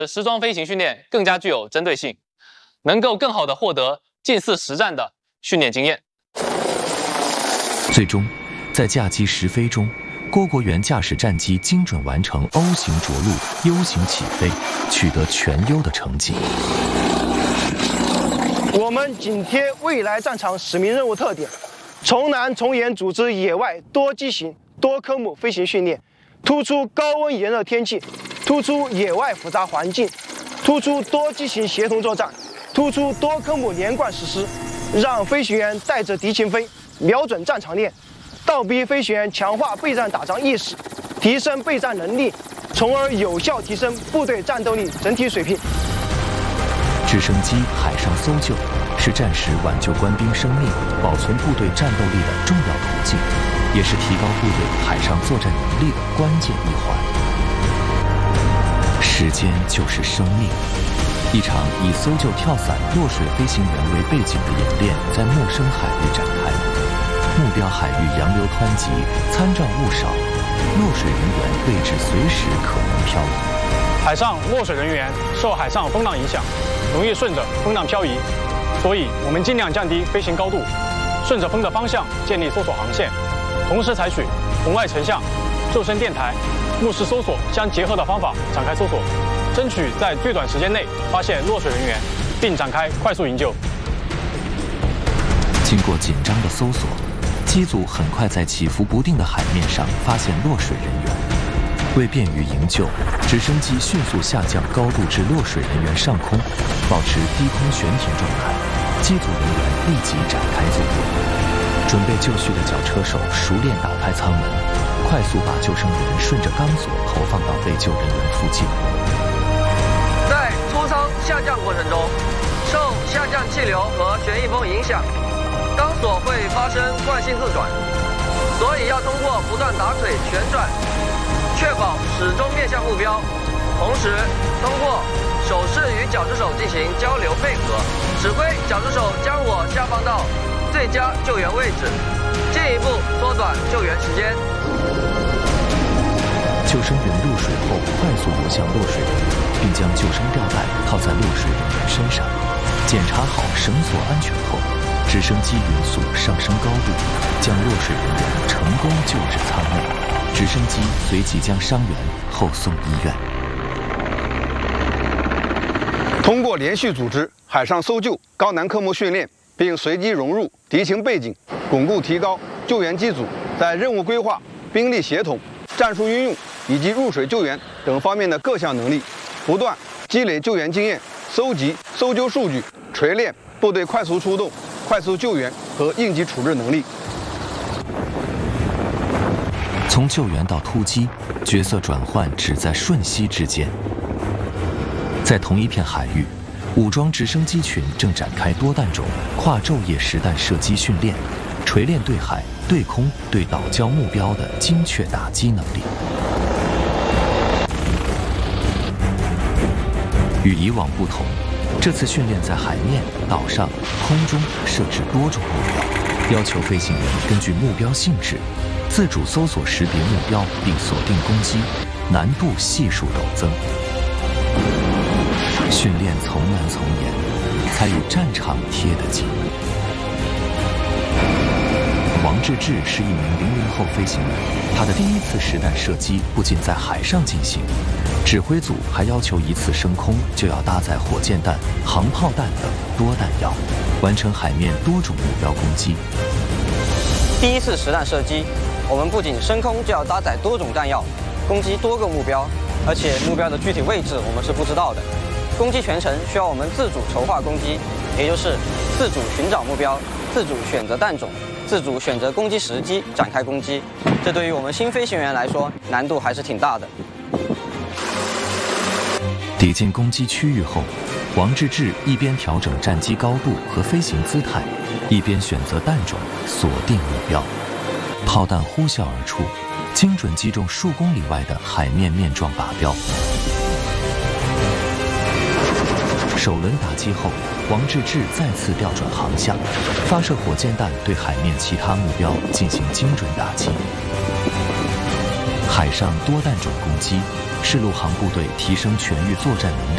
实装飞行训练更加具有针对性，能够更好地获得近似实战的训练经验。 最终，在驾机实飞中，郭国元驾驶战机精准完成 O 型着陆、U 型起飞，取得全优的成绩。 我们紧贴未来战场使命任务特点，从难从严组织野外多机型、多科目飞行训练，突出高温炎热天气，突出野外复杂环境，突出多机型协同作战，突出多科目连贯实施，让飞行员带着敌情飞，瞄准战场练，倒逼飞行员强化备战打仗意识，提升备战能力，从而有效提升部队战斗力整体水平。 直升机海上搜救是战时挽救官兵生命、保存部队战斗力的重要途径，也是提高部队海上作战能力的关键一环。时间就是生命。一场以搜救跳伞落水飞行员为背景的演练在陌生海域展开。目标海域洋流湍急，参照物少，落水人员位置随时可能漂移。 海上落水人员受海上风浪影响，容易顺着风浪漂移，所以我们尽量降低飞行高度，顺着风的方向建立搜索航线，同时采取红外成像、救生电台、目视搜索相结合的方法展开搜索，争取在最短时间内发现落水人员，并展开快速营救。 经过紧张的搜索，机组很快在起伏不定的海面上发现落水人员。为便于营救，直升机迅速下降高度至落水人员上空，保持低空悬停状态。机组人员立即展开作业。准备就绪的绞车手熟练打开舱门，快速把救生员顺着钢索投放到被救人员附近。 在出舱下降过程中，受下降气流和旋翼风影响，钢索会发生惯性自转，所以要通过不断打腿旋转，确保始终面向目标，同时通过手势与绞制手进行交流配合，指挥绞制手将我下放到最佳救援位置，进一步缩短救援时间。 救生员入水后快速游向落水人员，并将救生吊带套在落水人员身上。检查好绳索安全后，直升机匀速上升高度，将落水人员成功救至舱内。直升机随即将伤员后送医院。 通过连续组织海上搜救高难科目训练，并随机融入敌情背景，巩固提高救援机组在任务规划、兵力协同、战术运用以及入水救援等方面的各项能力，不断积累救援经验，搜集搜救数据，锤炼部队快速出动、快速救援和应急处置能力。 从救援到突击，角色转换只在瞬息之间。在同一片海域，武装直升机群正展开多弹种跨昼夜实弹射击训练，锤炼对海、对空、对岛礁目标的精确打击能力。与以往不同，这次训练在海面、岛上、空中设置多种目标，要求飞行员根据目标性质自主搜索识别目标并锁定攻击，难度系数陡增。训练从难从严，才与战场贴得紧。王志志是一名00后飞行员，他的第一次实弹射击不仅在海上进行，指挥组还要求一次升空就要搭载火箭弹、航炮弹等多弹药，完成海面多种目标攻击。 第一次实弹射击，我们不仅升空就要搭载多种弹药，攻击多个目标，而且目标的具体位置我们是不知道的。攻击全程需要我们自主筹划攻击，也就是自主寻找目标、自主选择弹种、自主选择攻击时机展开攻击。这对于我们新飞行员来说，难度还是挺大的。 抵近攻击区域后，王志志一边调整战机高度和飞行姿态，一边选择弹种，锁定目标。炮弹呼啸而出，精准击中数公里外的海面面状靶标。首轮打击后，王志志再次调转航向，发射火箭弹对海面其他目标进行精准打击。海上多弹种攻击是陆航部队提升全域作战能